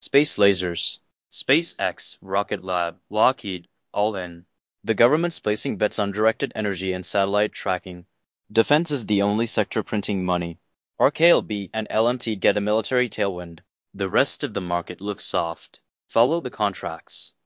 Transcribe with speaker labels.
Speaker 1: Space lasers. SpaceX, Rocket Lab, Lockheed, all in. The government's placing bets on directed energy and satellite tracking. Defense is the only sector printing money. RKLB and LMT get a military tailwind. The rest of the market looks soft. Follow the contracts.